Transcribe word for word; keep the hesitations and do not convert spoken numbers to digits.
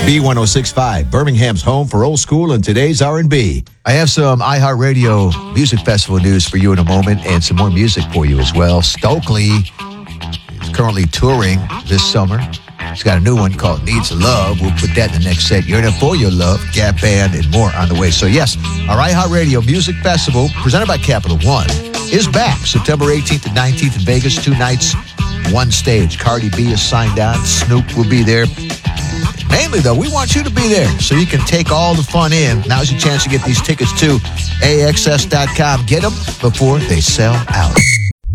B one oh six point five, Birmingham's home for old school and today's R and B. I have some iHeartRadio Music Festival news for you in a moment and some more music for you as well. Stokely is currently touring this summer. He's got a new one called Needs Love. We'll put that in the next set. You're in it for your love, Gap Band, and more on the way. So yes, our iHeartRadio Music Festival, presented by Capital One, is back September eighteenth and nineteenth in Vegas. Two nights, one stage. Cardi B is signed on. Snoop will be there. Mainly, though, we want you to be there so you can take all the fun in. Now's your chance to get these tickets to A X S dot com. Get them before they sell out.